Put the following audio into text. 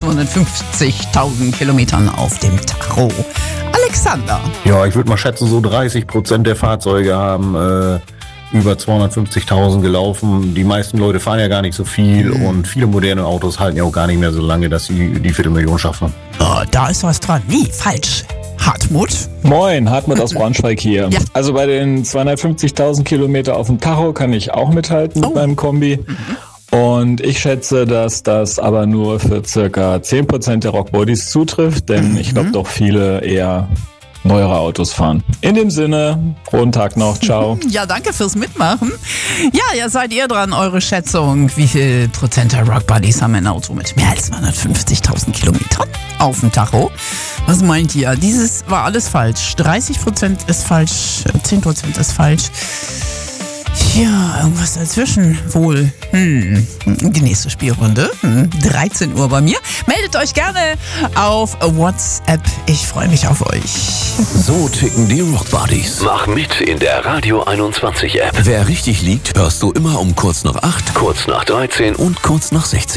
250.000 Kilometern auf dem Tacho. Alexander. Ja, ich würde mal schätzen, so 30% der Fahrzeuge haben über 250.000 gelaufen. Die meisten Leute fahren ja gar nicht so viel und viele moderne Autos halten ja auch gar nicht mehr so lange, dass sie die 250.000 schaffen. Oh, da ist was dran. Nee, falsch. Hartmut? Moin, Hartmut aus Braunschweig hier. Ja. Also bei den 250.000 Kilometer auf dem Tacho kann ich auch mithalten mit meinem Kombi. Und ich schätze, dass das aber nur für circa 10% der Rockbodies zutrifft, denn ich glaube doch viele eher neuere Autos fahren. In dem Sinne, frohen Tag noch, ciao. Ja, danke fürs Mitmachen. Ja, seid ihr dran, eure Schätzung. Wie viel Prozent der Rockbodies haben ein Auto mit mehr als 250.000 Kilometern auf dem Tacho? Was meint ihr? Dieses war alles falsch. 30% ist falsch, 10% ist falsch. Ja, irgendwas dazwischen wohl. Die nächste Spielrunde. 13 Uhr bei mir. Meldet euch gerne auf WhatsApp. Ich freue mich auf euch. So ticken die Rockbodies. Mach mit in der Radio 21 App. Wer richtig liegt, hörst du immer um kurz nach 8, Kurz nach 13 und kurz nach 16.